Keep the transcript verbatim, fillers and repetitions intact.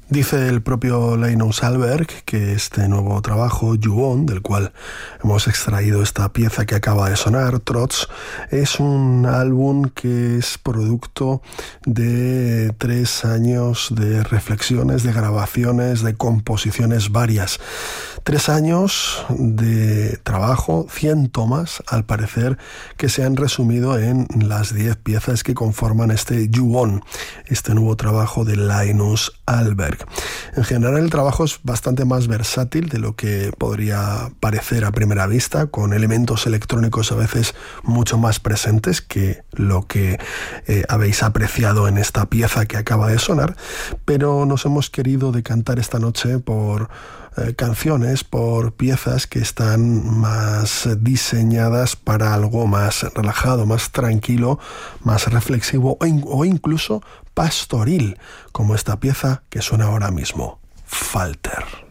Dice el propio Linus Alberg que este nuevo trabajo, Ju-On, del cual hemos extraído esta pieza que acaba de sonar, Trots, es un álbum que es producto de tres años de reflexiones, de grabaciones, de composiciones varias. Tres años de trabajo, cien tomas, al parecer, que se han resumido en las diez piezas que conforman este Ju-On, este nuevo trabajo de Linus Alberg. En general el trabajo es bastante más versátil de lo que podría parecer a primera vista, con elementos electrónicos a veces mucho más presentes que lo que eh, habéis apreciado en esta pieza que acaba de sonar, pero nos hemos querido decantar esta noche por eh, canciones, por piezas que están más diseñadas para algo más relajado, más tranquilo, más reflexivo o, in- o incluso pastoril, como esta pieza que suena ahora mismo, Falter.